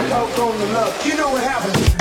Talk on the love. You know what happens?